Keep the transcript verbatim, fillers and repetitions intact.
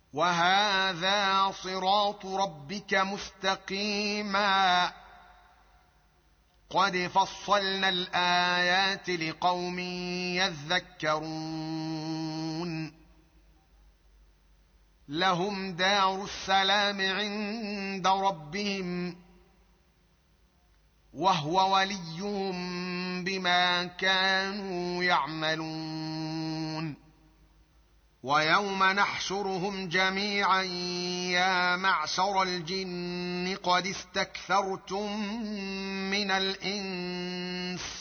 وهذا صراط ربك مستقيما قد فصلنا الآيات لقوم يذكرون لهم دار السلام عند ربهم وهو وليهم بما كانوا يعملون ويوم نحشرهم جميعا يا معشر الجن قد استكثرتم من الإنس